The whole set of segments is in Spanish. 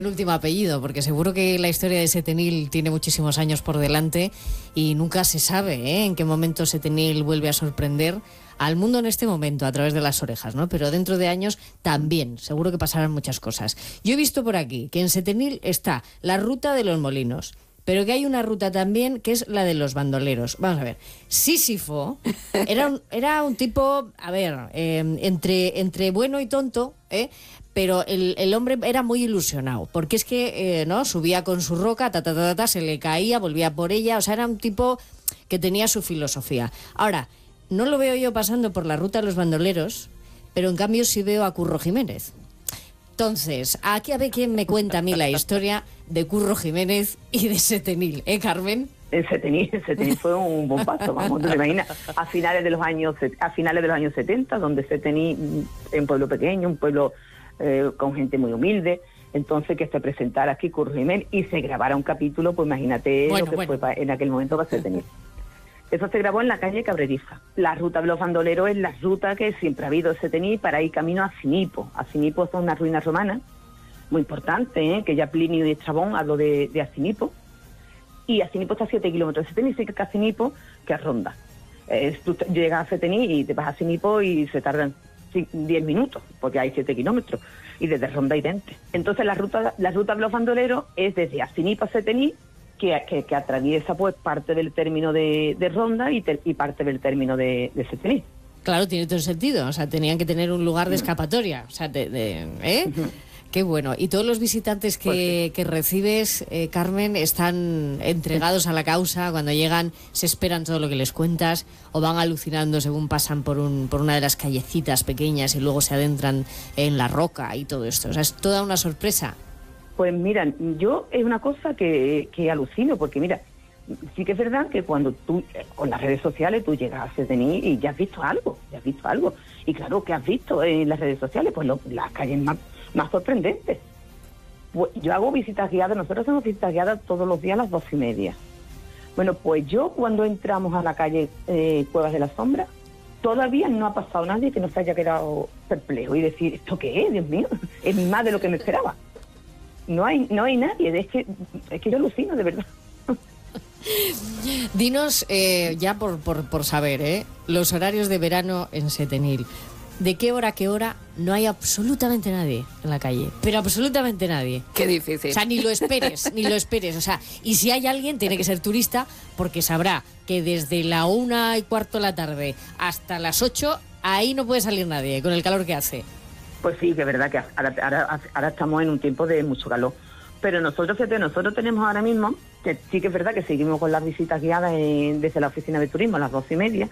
El último apellido, porque seguro que la historia de Setenil tiene muchísimos años por delante y nunca se sabe en qué momento Setenil vuelve a sorprender al mundo en este momento a través de las orejas, ¿no? Pero dentro de años también, seguro que pasarán muchas cosas. Yo he visto por aquí que en Setenil está la ruta de los molinos, pero que hay una ruta también que es la de los bandoleros. Vamos a ver, Sísifo era un tipo, a ver, entre bueno y tonto, pero el hombre era muy ilusionado, porque es que no subía con su roca, se le caía, volvía por ella, o sea, era un tipo que tenía su filosofía. Ahora, no lo veo yo pasando por la ruta de los bandoleros, pero en cambio sí veo a Curro Jiménez. Entonces, aquí a ver quién me cuenta a mí la historia de Curro Jiménez y de Setenil, Carmen. El Setenil fue un bombazo, vamos, te imaginas, a finales de los años 70, donde Setenil es un pueblo pequeño, un pueblo con gente muy humilde, entonces que se presentara aquí Curro Jiménez y se grabara un capítulo, pues imagínate lo que fue en aquel momento para Setenil. Eso se grabó en la calle Cabreriza. La ruta de los bandoleros es la ruta que siempre ha habido en Setenil para ir camino a Acinipo. Acinipo son unas ruinas romanas muy importantes, que ya Plinio y Estrabón habló de Acinipo. Y Acinipo está a 7 kilómetros de Setenil, sí que Acinipo, que es Ronda. Tú llegas a Setenil y te vas a Acinipo y se tardan 10 minutos, porque hay 7 kilómetros, y desde Ronda hay 20. Entonces la ruta de los bandoleros es desde Acinipo a Setenil, que atraviesa pues parte del término de Ronda y parte del término de Setenil. Claro, tiene todo el sentido, o sea, tenían que tener un lugar de escapatoria, o sea, Qué bueno. ¿Y todos los visitantes que recibes, Carmen, están entregados a la causa? Cuando llegan, ¿se esperan todo lo que les cuentas o van alucinando según pasan por una de las callecitas pequeñas y luego se adentran en la roca y todo esto? O sea, es toda una sorpresa. Pues mira, yo es una cosa que alucino, porque mira, sí que es verdad que cuando tú, con las redes sociales, tú llegas a Setenil y ya has visto algo. Y claro, ¿qué has visto en las redes sociales? Pues las calles más sorprendentes. Pues yo hago visitas guiadas, nosotros hacemos visitas guiadas todos los días a las 2:30. Bueno, pues yo cuando entramos a la calle Cuevas de la Sombra, todavía no ha pasado nadie que no se haya quedado perplejo y decir, ¿esto qué es? Dios mío, es más de lo que me esperaba. No hay nadie, es que yo alucino, de verdad. Dinos, ya por saber, los horarios de verano en Setenil. ¿De qué hora a qué hora no hay absolutamente nadie en la calle? Pero absolutamente nadie. Qué difícil. O sea, ni lo esperes. O sea, y si hay alguien, tiene que ser turista, porque sabrá que desde la 1:15 de la tarde hasta las 8, ahí no puede salir nadie, con el calor que hace. Pues sí, que es verdad que ahora estamos en un tiempo de mucho calor. Pero nosotros tenemos ahora mismo, que sí que es verdad que seguimos con las visitas guiadas desde la oficina de turismo a las 12:30,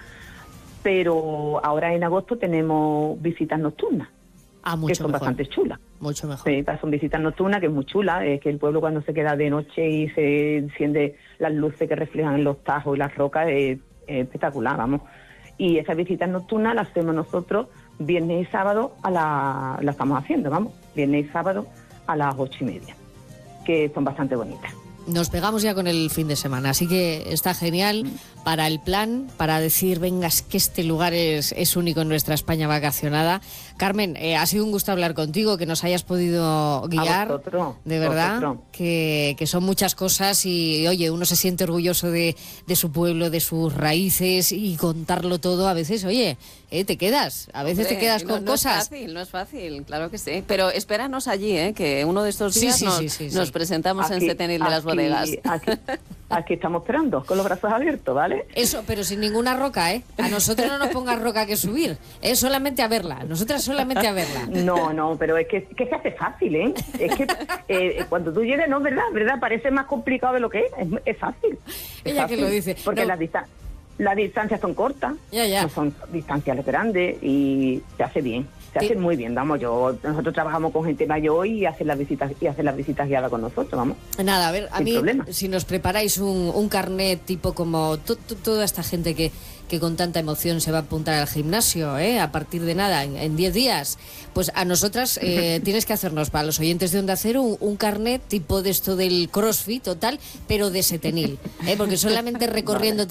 pero ahora en agosto tenemos visitas nocturnas, que son bastante chulas. Mucho mejor. Sí, son visitas nocturnas, que es muy chula, es que el pueblo cuando se queda de noche y se enciende las luces que reflejan en los tajos y las rocas, es espectacular, vamos. Y esas visitas nocturnas las hacemos nosotros viernes y sábado la estamos haciendo, vamos, viernes y sábado a las 8:30, que son bastante bonitas. Nos pegamos ya con el fin de semana, así que está genial para el plan, para decir, venga, es que este lugar es único en nuestra España vacacionada. Carmen, ha sido un gusto hablar contigo, que nos hayas podido guiar, de verdad, que son muchas cosas y, oye, uno se siente orgulloso de su pueblo, de sus raíces y contarlo todo. A veces, oye, te quedas con cosas. No es fácil, claro que sí. Pero espéranos allí, que uno de estos días nos presentamos aquí, en Setenil de las Bodegas. Aquí estamos esperando, con los brazos abiertos, ¿vale? Eso, pero sin ninguna roca, A nosotros no nos pongas roca que subir, solamente a verla, nosotras solamente a verla. No, pero es que se hace fácil, Es que cuando tú llegas, no, ¿verdad? Parece más complicado de lo que es fácil. Ella fácil, que lo dice. Porque las distancias son cortas, no son distancias grandes y se hace bien. Se hace muy bien, vamos. Nosotros trabajamos con gente mayor y hacen las visitas guiadas con nosotros, vamos. Nada, a ver, a mí, problema. Si nos preparáis un carnet tipo como toda esta gente que con tanta emoción se va a apuntar al gimnasio, a partir de nada, en 10 días, pues a nosotras tienes que hacernos, para los oyentes de Onda Cero, un carnet tipo de esto del CrossFit total, pero de Setenil, porque solamente recorriendo